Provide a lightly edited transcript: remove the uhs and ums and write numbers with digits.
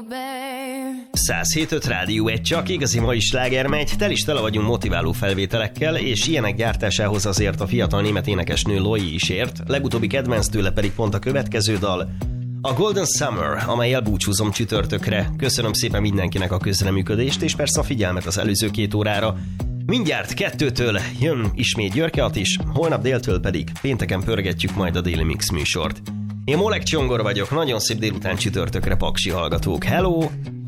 107.5 Rádió, egy csak igazi mai sláger megy, tel is tele vagyunk motiváló felvételekkel, és ilyenek gyártásához azért a fiatal német énekesnő Loi is ért, legutóbbi kedvenc tőle pedig pont a következő dal, a Golden Summer, amelyel búcsúzom csütörtökre. Köszönöm szépen mindenkinek a közreműködést, és persze a figyelmet az előző 2 órára. Mindjárt 2-től jön ismét Györke Attis, holnap déltől pedig pénteken pörgetjük majd a Daily Mix műsort. Én Molek Csongor vagyok, nagyon szép délután csütörtökre, paksi hallgatók. Hello!